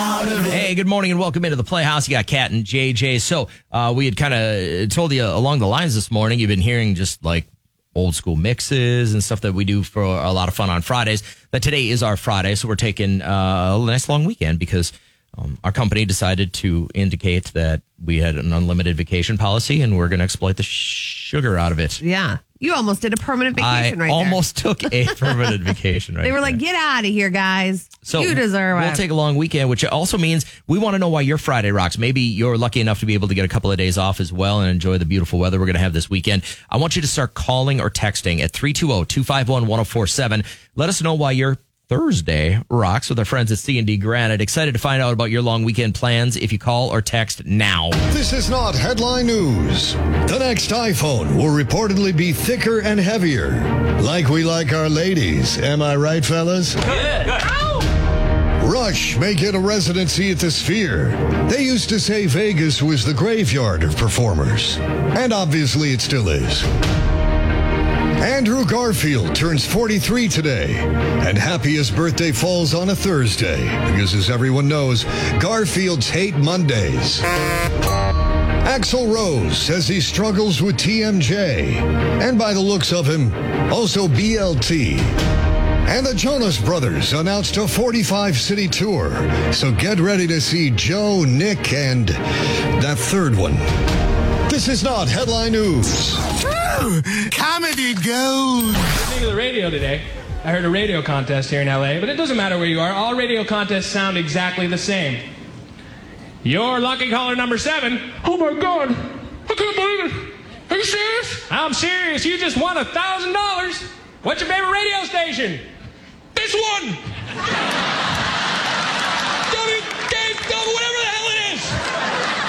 Hey, good morning and welcome into the Playhouse. You got Kat and JJ. So we had kind of told you along the lines this morning, you've been hearing just like old school mixes and stuff that we do for a lot of fun on Fridays. That today is our Friday, so we're taking a nice long weekend because our company decided to indicate that we had an unlimited vacation policy and we're going to exploit the sugar out of it. Yeah. You almost did a permanent vacation right there. I almost took a permanent vacation right there. They were like, get out of here, guys. So you deserve it. We'll take a long weekend, which also means we want to know why your Friday rocks. Maybe you're lucky enough to be able to get a couple of days off as well and enjoy the beautiful weather we're going to have this weekend. I want you to start calling or texting at 320-251-1047. Let us know why your Thursday rocks with our friends at C&D Granite. Excited to find out about your long weekend plans if you call or text now. This is not headline news. The next iPhone will reportedly be thicker and heavier. Like we like our ladies. Am I right, fellas? Good. Rush may get a residency at the Sphere. They used to say Vegas was the graveyard of performers. And obviously it still is. Andrew Garfield turns 43 today, and happiest birthday falls on a Thursday, because as everyone knows, Garfields hate Mondays. Axl Rose says he struggles with TMJ, and by the looks of him, also BLT. And the Jonas Brothers announced a 45-city tour, so get ready to see Joe, Nick, and that third one. This is not headline news. Comedy gold. Listening to the radio today, I heard a radio contest here in LA, but it doesn't matter where you are. All radio contests sound exactly the same. Your lucky caller number 7. Oh my God, I can't believe it. Are you serious? I'm serious. You just won $1,000. What's your favorite radio station? This one.